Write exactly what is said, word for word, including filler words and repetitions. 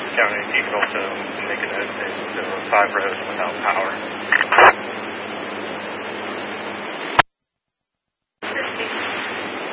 County, you could also make a note that there were five roads without power